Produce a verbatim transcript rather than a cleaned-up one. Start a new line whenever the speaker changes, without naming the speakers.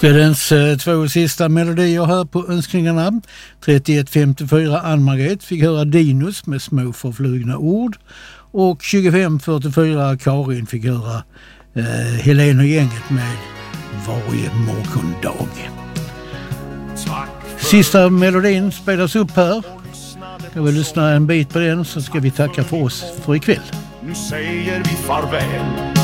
Kvällens eh, två sista melodier här på önskningarna. trettioett femtiofyra Ann-Margret fick höra Dinos med små förflugna ord. Och tjugofem fyrtiofyra Karin fick höra eh, Helen och gänget med Varje morgondag. Sista melodin spelas upp här. Ska vi lyssna en bit på den så ska vi tacka för oss för ikväll.
Nu säger vi farväl